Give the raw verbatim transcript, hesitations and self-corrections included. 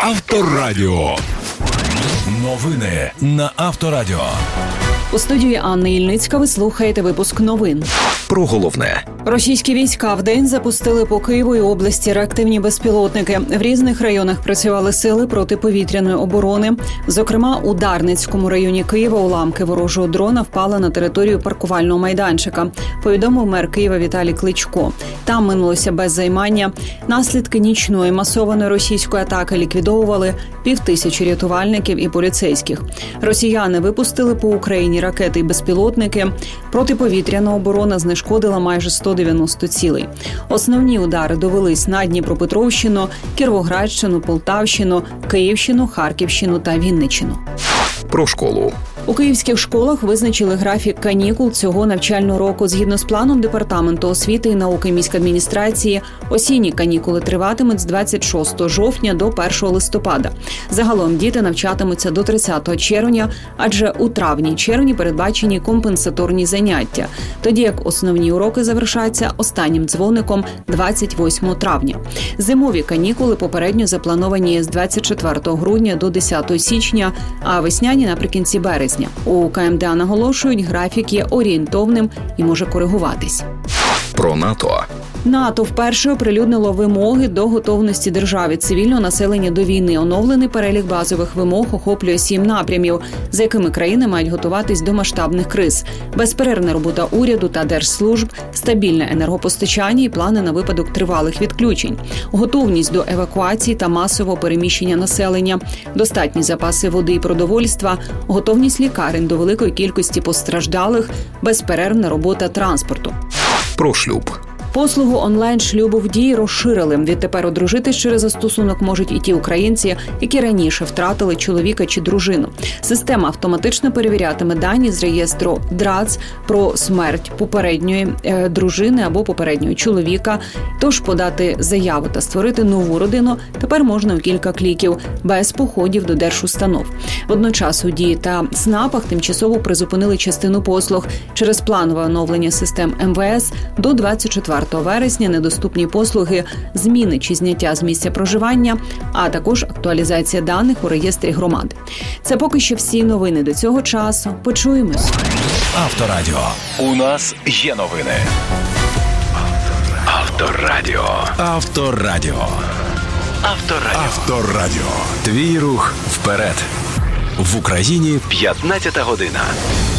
Авторадіо. Новини на Авторадіо. У студії Анна Ільницька ви слухаєте випуск новин. Про головне. Російські війська вдень запустили по Києву і області реактивні безпілотники. В різних районах працювали сили протиповітряної оборони. Зокрема, у Дарницькому районі Києва уламки ворожого дрона впали на територію паркувального майданчика, повідомив мер Києва Віталій Кличко. Там минулося без займання. Наслідки нічної масованої російської атаки ліквідовували півтисячі рятувальників і поліцейських. Росіяни випустили по Україні ракети і безпілотники. Протиповітряна оборона знешкодила майже сто дев'яносто цілей. Основні удари довелись на Дніпропетровщину, Кіровоградщину, Полтавщину, Київщину, Харківщину та Вінниччину. Про школу. У київських школах визначили графік канікул цього навчального року. Згідно з планом Департаменту освіти і науки міськадміністрації, осінні канікули триватимуть з двадцять шостого жовтня до першого листопада. Загалом діти навчатимуться до тридцятого червня, адже у травні-червні передбачені компенсаторні заняття, тоді як основні уроки завершаться останнім дзвоником двадцять восьмого травня. Зимові канікули попередньо заплановані з двадцять четвертого грудня до десятого січня, а весняні наприкінці березня. У КМДА наголошують, графік є орієнтовним і може коригуватись. Про НАТО. НАТО вперше оприлюднило вимоги до готовності держави цивільного населення до війни. Оновлений перелік базових вимог охоплює сім напрямів, за якими країни мають готуватись до масштабних криз. Безперервна робота уряду та держслужб, стабільне енергопостачання і плани на випадок тривалих відключень, готовність до евакуації та масового переміщення населення, достатні запаси води і продовольства, готовність лікарень до великої кількості постраждалих, безперервна робота транспорту. Про шлюб. Послугу онлайн-шлюбу в дії розширили. Відтепер одружитись через застосунок можуть і ті українці, які раніше втратили чоловіка чи дружину. Система автоматично перевірятиме дані з реєстру ДРАЦ про смерть попередньої е, дружини або попереднього чоловіка. Тож подати заяву та створити нову родину тепер можна у кілька кліків, без походів до держустанов. Водночас у дії та СНАПах тимчасово призупинили частину послуг. Через планове оновлення систем ем ве ес до двадцять четвертого вересня недоступні послуги зміни чи зняття з місця проживання, а також актуалізація даних у реєстрі громади. Це поки що всі новини до цього часу. Почуємось. Авторадіо. У нас є новини. Авторадіо. Авторадіо. Авторадіо. Авторадіо. Твій рух вперед. В Україні п'ятнадцята година.